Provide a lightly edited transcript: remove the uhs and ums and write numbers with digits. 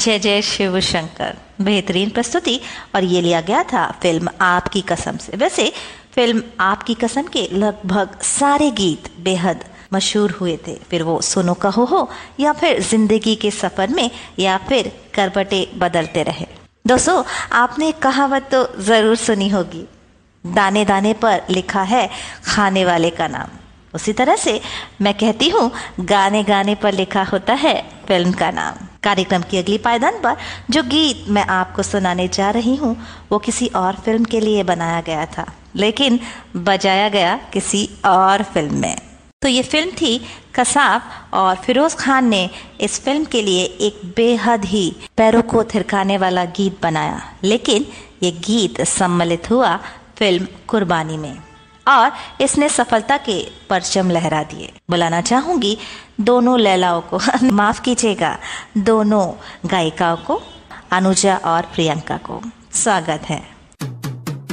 जय जय शिव शंकर, बेहतरीन प्रस्तुति। और ये लिया गया था फिल्म आपकी कसम से। वैसे फिल्म आपकी कसम के लगभग सारे गीत बेहद मशहूर हुए थे, फिर वो सुनो कहो हो या फिर जिंदगी के सफर में या फिर करवटें बदलते रहे। दोस्तों, आपने कहावत तो जरूर सुनी होगी, दाने दाने पर लिखा है खाने वाले का नाम। उसी तरह से मैं कहती हूँ, गाने गाने पर लिखा होता है फिल्म का नाम। कार्यक्रम की अगली पायदान पर जो गीत मैं आपको सुनाने जा रही हूँ वो किसी और फिल्म के लिए बनाया गया था, लेकिन बजाया गया किसी और फिल्म में। तो ये फिल्म थी कसाब और फिरोज खान ने इस फिल्म के लिए एक बेहद ही पैरों को थिरकाने वाला गीत बनाया, लेकिन ये गीत सम्मिलित हुआ फिल्म कुर्बानी में और इसने सफलता के परचम लहरा दिए। बुलाना चाहूंगी दोनों लैलाओं को माफ कीजिएगा, दोनों गायिकाओं को, अनुजा और प्रियंका को। स्वागत है।